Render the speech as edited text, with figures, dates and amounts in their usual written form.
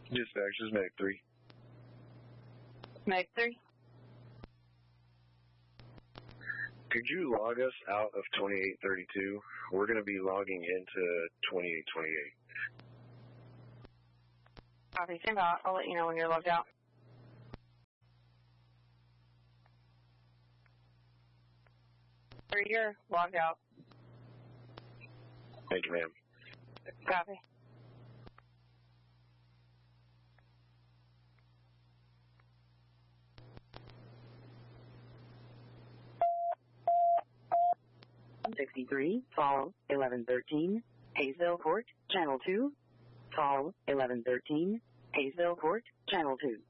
Dispatch, this is Medic 3. Medic 3? Could you log us out of 2832? We're going to be logging into 2828. Copy, stand by. I'll let you know when you're logged out. We're here, logged out. Thank you, ma'am. Copy. .63, fall 1113, Hayesville Port, Channel 2. Fall 1113, Hayesville Port, Channel 2.